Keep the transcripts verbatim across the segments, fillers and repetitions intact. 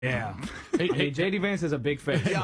Yeah. hey, hey, J D Vance is a big face. Yeah.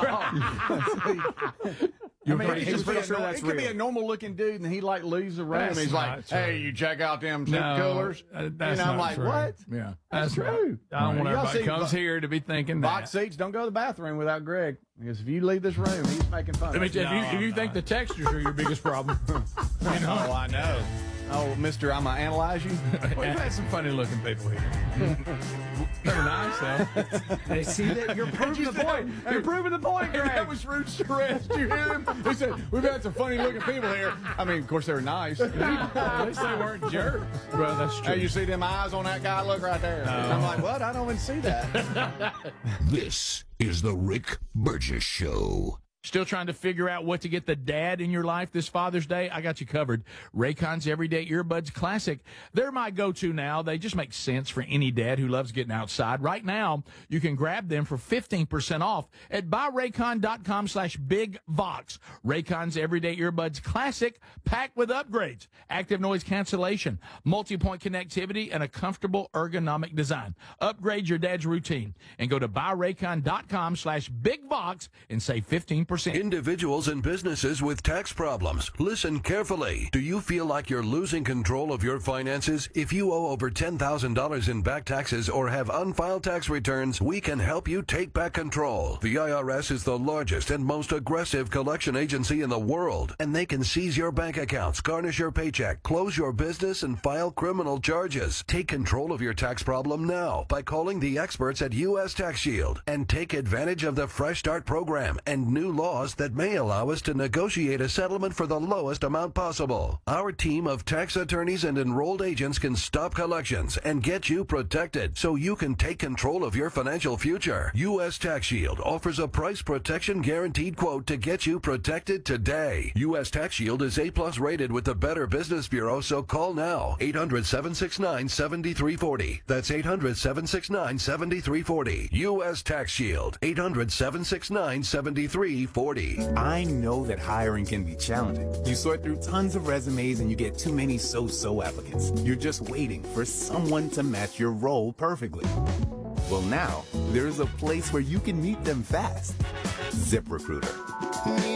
I You're mean, right. he He's could, be pretty a, sure nor- that's he could be real. a normal-looking dude, and he, like, leaves the room. That's He's like, not hey, true. you check out them tip No, coolers. uh, that's you know, I'm not like, true. what? Yeah, That's not- true. I don't want Y'all everybody see comes bo- here to be thinking Box that. seats, don't go to the bathroom without Greg. Because if you leave this room, he's making fun I mean, of if you. you, if you think the textures are your biggest problem, you know, Oh, I know. Oh, mister, I'm going to analyze you. we've had some funny looking people here. They're nice, though. They see that you're proving the point. You're proving the point, Hey, Greg. that was rude stress. Did you hear him? He said, we've had some funny looking people here. I mean, of course, they were nice. At least they weren't jerks. Well, that's true. Hey, you see them eyes on that guy? Look right there. I'm like, what? I don't even see that. This is the Rick Burgess Show. Still trying to figure out what to get the dad in your life this Father's Day? I got you covered. Raycon's Everyday Earbuds Classic. They're my go-to now. They just make sense for any dad who loves getting outside. Right now, you can grab them for fifteen percent off at buyraycon.com slash big vox. Raycon's Everyday Earbuds Classic, packed with upgrades, active noise cancellation, multi-point connectivity, and a comfortable ergonomic design. Upgrade your dad's routine and go to buyraycon.com slash big vox and save fifteen percent. Individuals and businesses with tax problems, listen carefully. Do you feel like you're losing control of your finances? If you owe over ten thousand dollars in back taxes or have unfiled tax returns, we can help you take back control. The I R S is the largest and most aggressive collection agency in the world, and they can seize your bank accounts, garnish your paycheck, close your business, and file criminal charges. Take control of your tax problem now by calling the experts at U S Tax Shield and take advantage of the Fresh Start program and new laws that may allow us to negotiate a settlement for the lowest amount possible. Our team of tax attorneys and enrolled agents can stop collections and get you protected so you can take control of your financial future. U S Tax Shield offers a price protection guaranteed quote to get you protected today. U S Tax Shield is A plus rated with the Better Business Bureau, so call now. eight hundred, seven six nine, seven three four zero. That's eight hundred, seven six nine, seven three four zero. U S Tax Shield. eight hundred, seven six nine, seven three forty. I know that hiring can be challenging. You sort through tons of resumes and you get too many so-so applicants. You're just waiting for someone to match your role perfectly. Well, now, there's a place where you can meet them fast. ZipRecruiter.